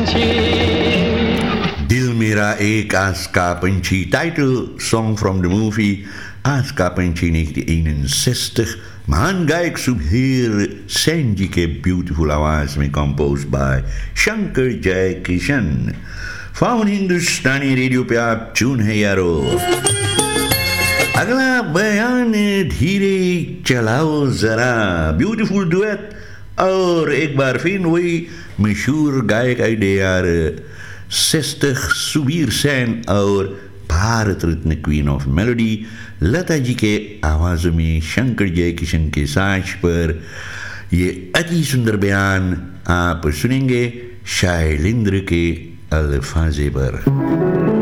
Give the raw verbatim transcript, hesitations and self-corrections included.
पंछी। दिल मेरा एक आस का पंछी, title song from the movie Aas ka Panchi negentien eenenzestig. महान गायक सुबीर सेन जी के ब्यूटीफुल आवाज में compose bye Shankar Jaikishan. Faun हिंदुस्तानी रेडियो पे आप चून है यारो। अगला बयान धीरे चलाओ जरा, ब्यूटीफुल डुएट और एक बार फिर वही मशहूर गायक आइडे यार सिस्टर सुबीर सेन और Bharat Ratna queen of melody Lata ji के आवाज़ों में शंकर जयकिशन के साज पर ये अति सुंदर बयान आप सुनेंगे शैलेंद्र के अल्फाजे पर।